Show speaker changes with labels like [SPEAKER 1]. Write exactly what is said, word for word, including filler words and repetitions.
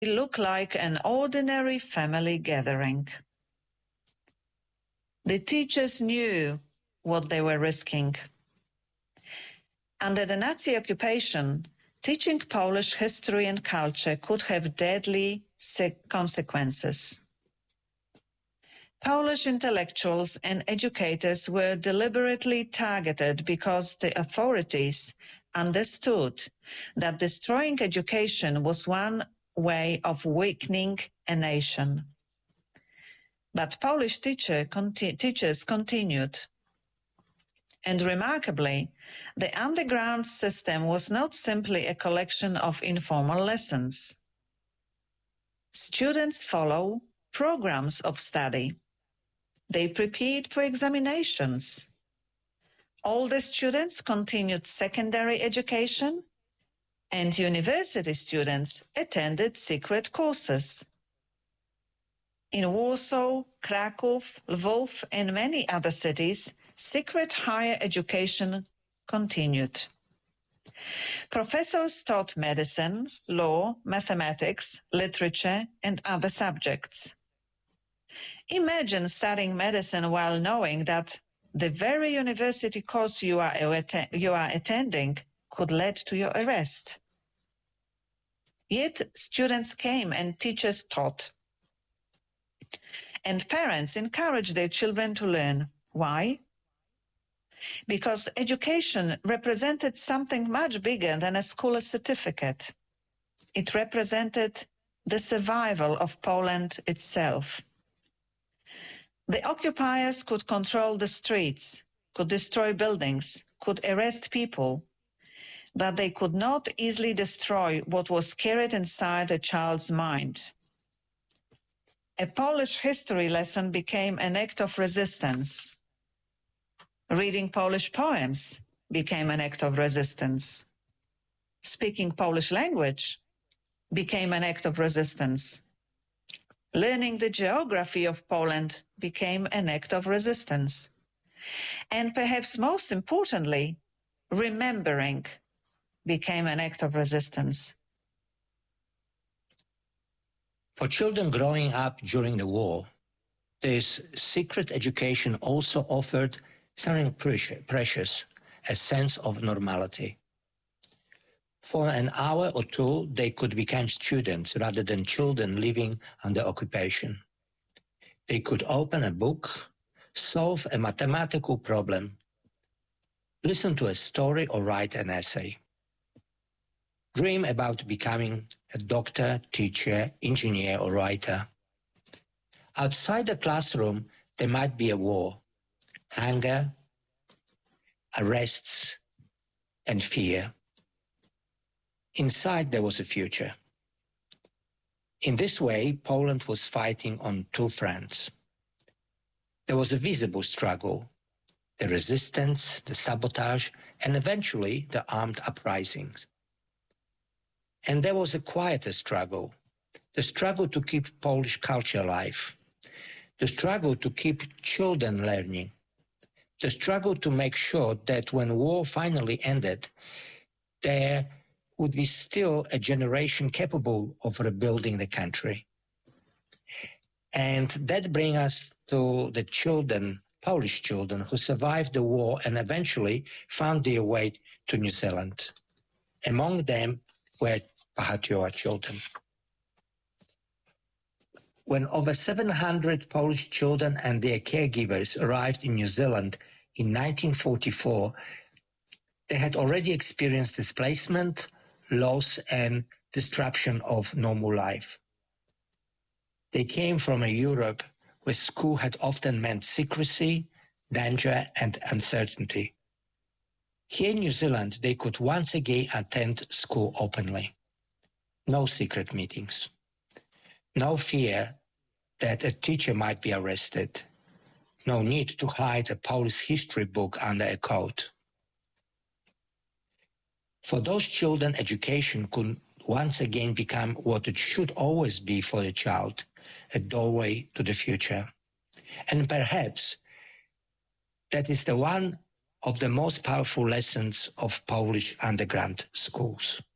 [SPEAKER 1] look like an ordinary family gathering. The teachers knew what they were risking. Under the Nazi occupation, teaching Polish history and culture could have deadly consequences. Polish intellectuals and educators were deliberately targeted because the authorities understood that destroying education was one way of weakening a nation. But Polish teacher, conti- teachers continued. And remarkably, the underground system was not simply a collection of informal lessons. Students follow programs of study. They prepared for examinations. All the students continued secondary education, and university students attended secret courses. In Warsaw, Kraków, Lwów, and many other cities, secret higher education continued. Professors taught medicine, law, mathematics, literature, and other subjects. Imagine studying medicine while knowing that the very university course you are, you are attending could lead to your arrest. Yet students came and teachers taught. And parents encouraged their children to learn. Why? Because education represented something much bigger than a school certificate. It represented the survival of Poland itself. The occupiers could control the streets, could destroy buildings, could arrest people, but they could not easily destroy what was carried inside a child's mind. A Polish history lesson became an act of resistance. Reading Polish poems became an act of resistance. Speaking Polish language became an act of resistance. Learning the geography of Poland became an act of resistance. And perhaps most importantly, remembering became an act of resistance.
[SPEAKER 2] For children growing up during the war, this secret education also offered something precious, a sense of normality. For an hour or two, they could become students rather than children living under occupation. They could open a book, solve a mathematical problem, listen to a story or write an essay. Dream about becoming a doctor, teacher, engineer, or writer. Outside the classroom, there might be a war, hunger, arrests, and fear. Inside, there was a future. In this way, Poland was fighting on two fronts. There was a visible struggle, the resistance, the sabotage, and eventually the armed uprisings. And there was a quieter struggle, the struggle to keep Polish culture alive, the struggle to keep children learning, the struggle to make sure that when war finally ended, there would be still a generation capable of rebuilding the country. And that brings us to the children, Polish children, who survived the war and eventually found their way to New Zealand. Among them were Pahatioa children. When over seven hundred Polish children and their caregivers arrived in New Zealand in nineteen forty-four, they had already experienced displacement, loss, and disruption of normal life. They came from a Europe where school had often meant secrecy, danger, and uncertainty. Here in New Zealand, they could once again attend school openly. No secret meetings. No fear that a teacher might be arrested. No need to hide a Polish history book under a coat. For those children, education could once again become what it should always be for a child, a doorway to the future. And perhaps that is the one of the most powerful lessons of Polish underground schools.